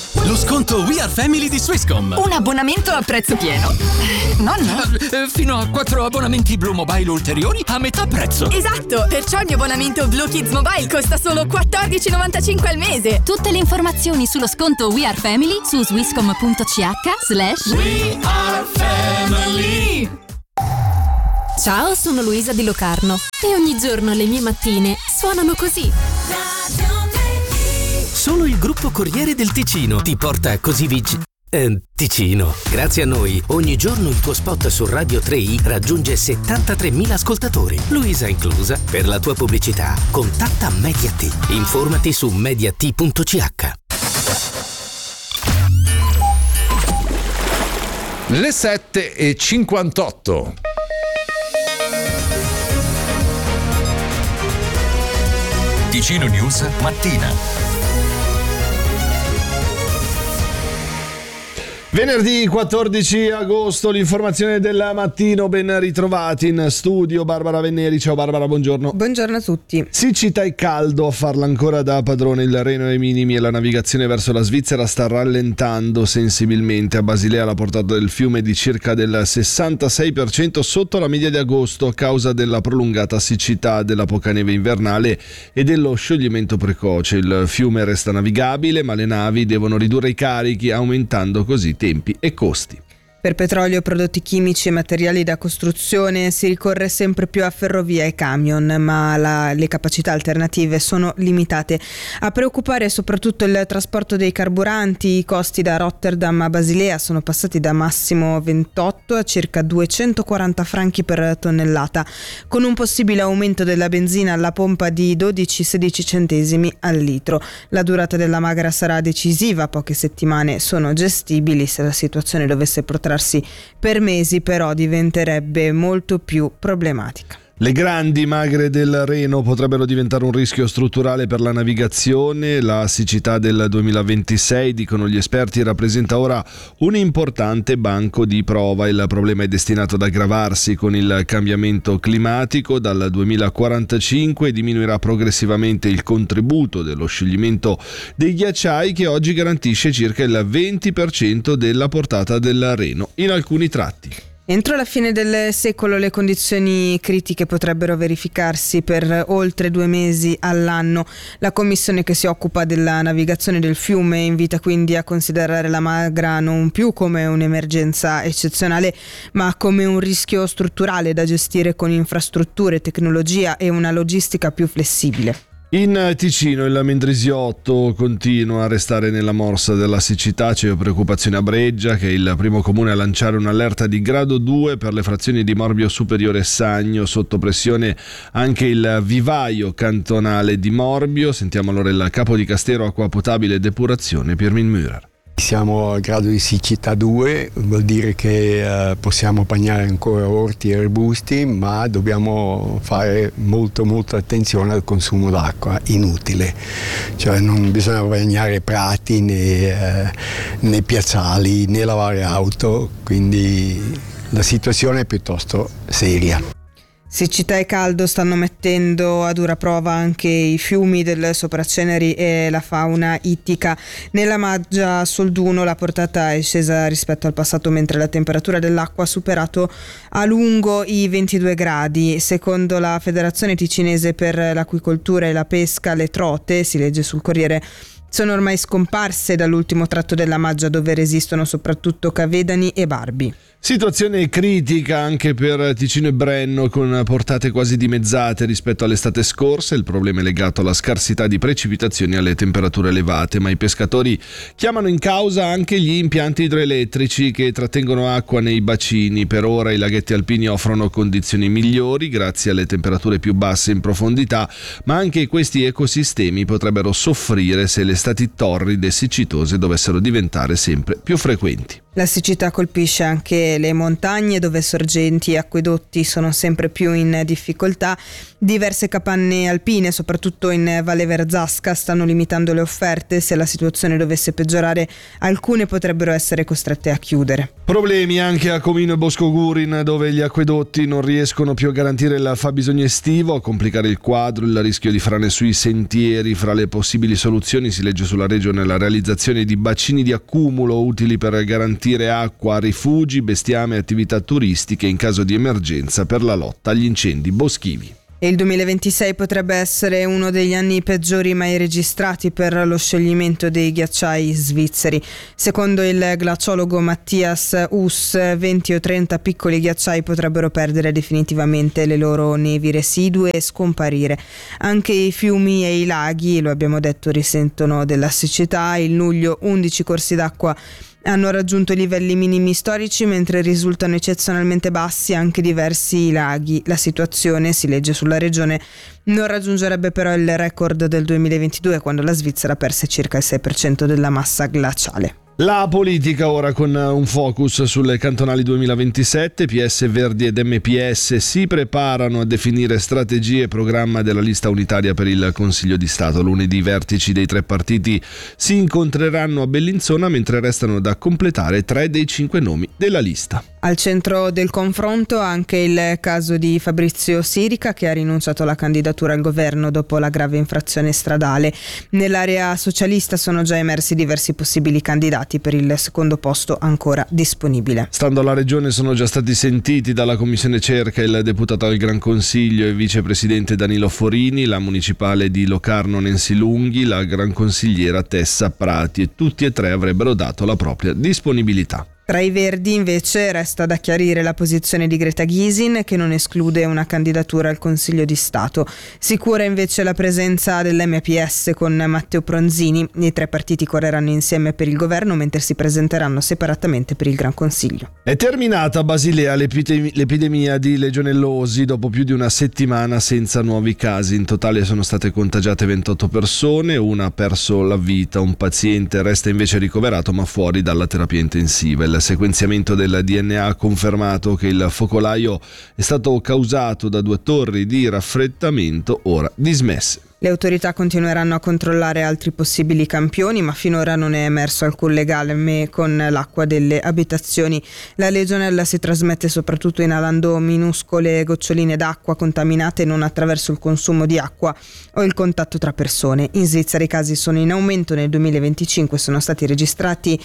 Lo sconto We Are Family di Swisscom. Un abbonamento a prezzo pieno? Nonno? Fino a 4 abbonamenti Blue Mobile ulteriori a metà prezzo. Esatto, perciò il mio abbonamento Blue Kids Mobile costa solo $14,95 al mese. Tutte le informazioni sullo sconto We Are Family su swisscom.ch/We Are Family. Ciao, sono Luisa Di Locarno e ogni giorno le mie mattine suonano così. Solo il gruppo Corriere del Ticino ti porta così Ticino. Grazie a noi, ogni giorno il tuo spot su Radio 3i raggiunge 73.000 ascoltatori, Luisa inclusa. Per la tua pubblicità, contatta Mediat. Informati su mediat.ch. Le 7:58. Ticino News mattina. Venerdì 14 agosto, l'informazione del mattino, ben ritrovati in studio Barbara Venneri. Ciao Barbara, buongiorno. Buongiorno a tutti. Siccità e caldo a farla ancora da padrone il Reno ai minimi e la navigazione verso la Svizzera sta rallentando sensibilmente. A Basilea la portata del fiume è di circa del 66% sotto la media di agosto a causa della prolungata siccità, della poca neve invernale e dello scioglimento precoce. Il fiume resta navigabile, ma le navi devono ridurre i carichi, aumentando così tempi e costi. Per petrolio, prodotti chimici e materiali da costruzione si ricorre sempre più a ferrovia e camion, ma le capacità alternative sono limitate. A preoccupare soprattutto il trasporto dei carburanti. I costi da Rotterdam a Basilea sono passati da massimo 28 a circa 240 franchi per tonnellata, con un possibile aumento della benzina alla pompa di 12-16 centesimi al litro. La durata della magra sarà decisiva, poche settimane sono gestibili. Se la situazione dovesse protrarsi per mesi, però diventerebbe molto più problematica. Le grandi magre del Reno potrebbero diventare un rischio strutturale per la navigazione. La siccità del 2026, dicono gli esperti, rappresenta ora un importante banco di prova. Il problema è destinato ad aggravarsi con il cambiamento climatico. Dal 2045 diminuirà progressivamente il contributo dello scioglimento dei ghiacciai, che oggi garantisce circa il 20% della portata del Reno in alcuni tratti. Entro la fine del secolo le condizioni critiche potrebbero verificarsi per oltre 2 mesi all'anno. La commissione che si occupa della navigazione del fiume invita quindi a considerare la magra non più come un'emergenza eccezionale, ma come un rischio strutturale da gestire con infrastrutture, tecnologia e una logistica più flessibile. In Ticino il Mendrisiotto continua a restare nella morsa della siccità. C'è preoccupazione a Breggia, che è il primo comune a lanciare un'allerta di grado 2 per le frazioni di Morbio Superiore e Sagno. Sotto pressione anche il vivaio cantonale di Morbio. Sentiamo allora il capo di Castero Acqua Potabile e Depurazione, Pirmin Müller. Siamo a grado di siccità 2, vuol dire che possiamo bagnare ancora orti e arbusti, ma dobbiamo fare molta attenzione al consumo d'acqua inutile, cioè non bisogna bagnare prati né piazzali né lavare auto, quindi la situazione è piuttosto seria. Siccità e caldo stanno mettendo a dura prova anche i fiumi del Sopraceneri e la fauna ittica. Nella Maggia Solduno la portata è scesa rispetto al passato, mentre la temperatura dell'acqua ha superato a lungo i 22 gradi. Secondo la Federazione Ticinese per l'Aquicoltura e la Pesca, le trote, si legge sul Corriere, sono ormai scomparse dall'ultimo tratto della Maggia, dove resistono soprattutto cavedani e barbi. Situazione critica anche per Ticino e Brenno, con portate quasi dimezzate rispetto all'estate scorsa. Il problema è legato alla scarsità di precipitazioni e alle temperature elevate, ma i pescatori chiamano in causa anche gli impianti idroelettrici che trattengono acqua nei bacini. Per ora i laghetti alpini offrono condizioni migliori grazie alle temperature più basse in profondità, ma anche questi ecosistemi potrebbero soffrire se le estati torride e siccitose dovessero diventare sempre più frequenti. La siccità colpisce anche le montagne, dove sorgenti e acquedotti sono sempre più in difficoltà. Diverse capanne alpine, soprattutto in Valle Verzasca, stanno limitando le offerte. Se la situazione dovesse peggiorare, alcune potrebbero essere costrette a chiudere. Problemi anche a Comino e Bosco Gurin, dove gli acquedotti non riescono più a garantire il fabbisogno estivo. A complicare il quadro il rischio di frane sui sentieri. Fra le possibili soluzioni si legge sulla regione la realizzazione di bacini di accumulo utili per garantire acqua a rifugi, bestiame e attività turistiche in caso di emergenza per la lotta agli incendi boschivi. E il 2026 potrebbe essere uno degli anni peggiori mai registrati per lo scioglimento dei ghiacciai svizzeri. Secondo il glaciologo Mattias Huss, 20 o 30 piccoli ghiacciai potrebbero perdere definitivamente le loro nevi residue e scomparire. Anche i fiumi e i laghi, lo abbiamo detto, risentono della siccità. In luglio 11 corsi d'acqua hanno raggiunto livelli minimi storici, mentre risultano eccezionalmente bassi anche diversi laghi. La situazione, si legge sulla regione, non raggiungerebbe però il record del 2022, quando la Svizzera perse circa il 6% della massa glaciale. La politica ora con un focus sulle cantonali 2027. PS Verdi ed MPS si preparano a definire strategie e programma della lista unitaria per il Consiglio di Stato. Lunedì i vertici dei tre partiti si incontreranno a Bellinzona, mentre restano da completare 3 dei 5 nomi della lista. Al centro del confronto anche il caso di Fabrizio Sirica, che ha rinunciato alla candidatura al governo dopo la grave infrazione stradale. Nell'area socialista sono già emersi diversi possibili candidati per il secondo posto ancora disponibile. Stando alla regione sono già stati sentiti dalla commissione Cerca il deputato al Gran Consiglio e vicepresidente Danilo Forini, la municipale di Locarno Nancy Lunghi, la gran consigliera Tessa Prati, e tutti e tre avrebbero dato la propria disponibilità. Tra i Verdi invece resta da chiarire la posizione di Greta Gysin, che non esclude una candidatura al Consiglio di Stato. Sicura invece la presenza dell'MPS con Matteo Pronzini. I tre partiti correranno insieme per il governo, mentre si presenteranno separatamente per il Gran Consiglio. È terminata a Basilea l'epidemia di legionellosi dopo più di una settimana senza nuovi casi. In totale sono state contagiate 28 persone, una ha perso la vita, un paziente resta invece ricoverato ma fuori dalla terapia intensiva. Il sequenziamento del DNA ha confermato che il focolaio è stato causato da 2 torri di raffreddamento ora dismesse. Le autorità continueranno a controllare altri possibili campioni, ma finora non è emerso alcun legame con l'acqua delle abitazioni. La legionella si trasmette soprattutto inalando minuscole goccioline d'acqua contaminate non attraverso il consumo di acqua o il contatto tra persone. In Svizzera i casi sono in aumento. Nel 2025 sono stati registrati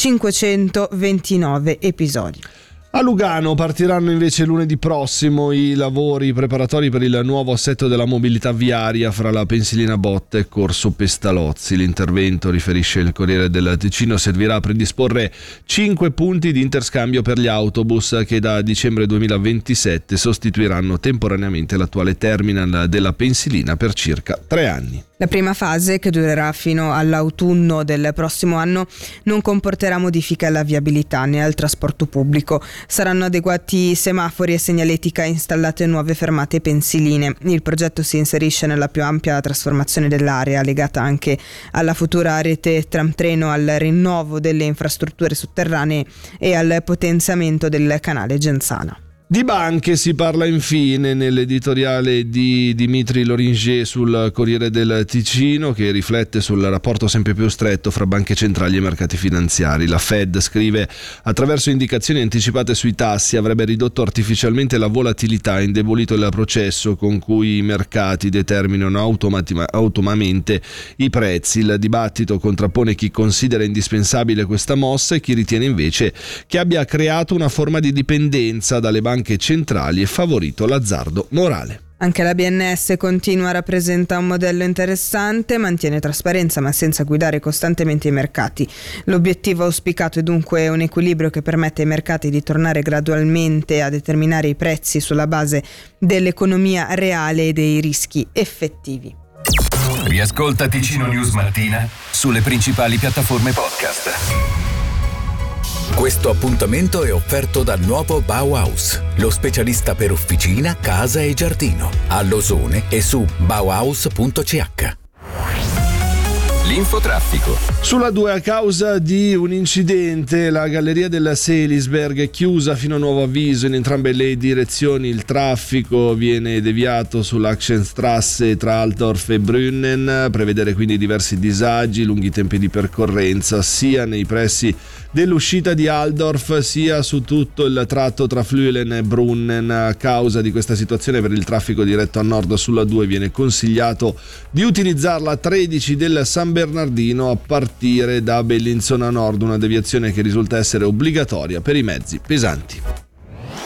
529 episodi. A Lugano partiranno invece lunedì prossimo i lavori preparatori per il nuovo assetto della mobilità viaria fra la Pensilina Botte e Corso Pestalozzi. L'intervento, riferisce il Corriere del Ticino, servirà a predisporre 5 punti di interscambio per gli autobus che da dicembre 2027 sostituiranno temporaneamente l'attuale terminal della Pensilina per circa 3 anni. La prima fase, che durerà fino all'autunno del prossimo anno, non comporterà modifiche alla viabilità né al trasporto pubblico. Saranno adeguati semafori e segnaletica, installate nuove fermate pensiline. Il progetto si inserisce nella più ampia trasformazione dell'area, legata anche alla futura rete tram-treno, al rinnovo delle infrastrutture sotterranee e al potenziamento del canale Genzana. Di banche si parla infine nell'editoriale di Dimitri Loringier sul Corriere del Ticino, che riflette sul rapporto sempre più stretto fra banche centrali e mercati finanziari. La Fed, scrive, attraverso indicazioni anticipate sui tassi avrebbe ridotto artificialmente la volatilità e indebolito il processo con cui i mercati determinano automaticamente i prezzi. Il dibattito contrappone chi considera indispensabile questa mossa e chi ritiene invece che abbia creato una forma di dipendenza dalle banche centrali e favorito l'azzardo morale. Anche la BNS continua a rappresentare un modello interessante, mantiene trasparenza ma senza guidare costantemente i mercati. L'obiettivo auspicato è dunque un equilibrio che permette ai mercati di tornare gradualmente a determinare i prezzi sulla base dell'economia reale e dei rischi effettivi. Riascolta Ticino News Mattina sulle principali piattaforme podcast. Questo appuntamento è offerto dal nuovo Bauhaus, lo specialista per officina, casa e giardino, a Losone e su bauhaus.ch. L'infotraffico. Sulla 2, a causa di un incidente, la galleria della Selisberg è chiusa fino a nuovo avviso in entrambe le direzioni. Il traffico viene deviato sull'Achsenstrasse tra Altdorf e Brünnen, prevedere quindi diversi disagi, lunghi tempi di percorrenza sia nei pressi dell'uscita di Altdorf sia su tutto il tratto tra Flüelen e Brunnen. A causa di questa situazione, per il traffico diretto a nord sulla 2 viene consigliato di utilizzare la 13 del San Bernardino a partire da Bellinzona Nord, una deviazione che risulta essere obbligatoria per i mezzi pesanti.